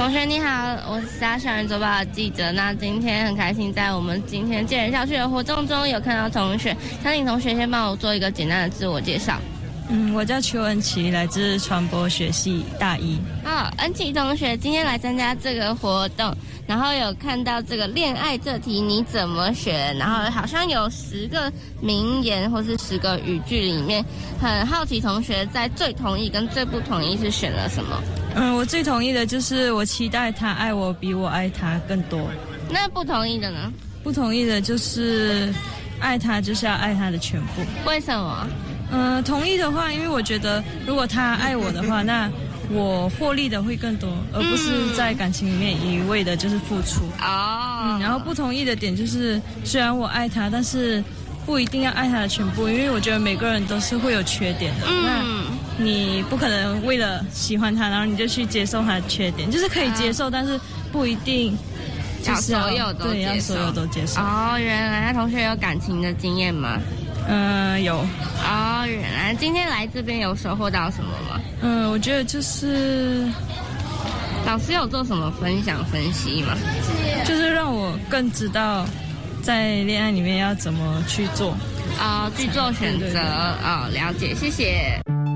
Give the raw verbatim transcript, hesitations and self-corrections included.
同学你好，我是家校园周报的记者。那今天很开心，在我们今天建人校区的活动中，有看到同学，想请同学先帮我做一个简单的自我介绍。 嗯，我叫邱恩琪，来自传播学系大一。 哦，恩琪同学今天来参加这个活动，然后有看到这个恋爱这题你怎么选，然后好像有十个名言或是十个语句里面，很好奇同学在最同意跟最不同意是选了什么？ 嗯，我最同意的就是我期待他爱我比我爱他更多。 那不同意的呢？ 不同意的就是爱他就是要爱他的全部。 为什么？ 嗯、呃，同意的话，因为我觉得如果他爱我的话，那我获利的会更多，而不是在感情里面一味的就是付出。 哦、 嗯，然后不同意的点就是，虽然我爱他，但是不一定要爱他的全部，因为我觉得每个人都是会有缺点的。 嗯， 那你不可能为了喜欢他，然后你就去接受他的缺点，就是可以接受，啊、但是不一定就是要所有都接受。 对，要所有都接受。 哦，原来同学有感情的经验吗？ 嗯、呃，有。 哦，原来今天来这边有收获到什么吗？ 嗯，我觉得就是老师有做什么分享分析吗？ 就是让我更知道在恋爱里面要怎么去做。 哦，去做选择。哦，了解，谢谢。